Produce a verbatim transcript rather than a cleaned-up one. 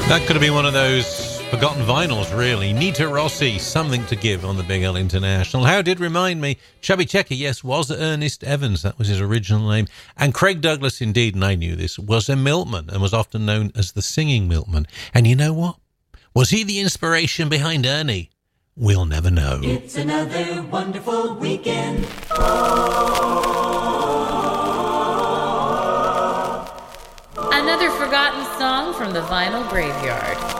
That could have been one of those forgotten vinyls, really. Nita Rossi, Something to Give on the Big L International. How did remind me, Chubby Checker, yes, was Ernest Evans. That was his original name. And Craig Douglas, indeed, and I knew this, was a milkman and was often known as the Singing Milkman. And you know what? Was he the inspiration behind Ernie? We'll never know. It's another wonderful weekend. Another forgotten song from the vinyl graveyard.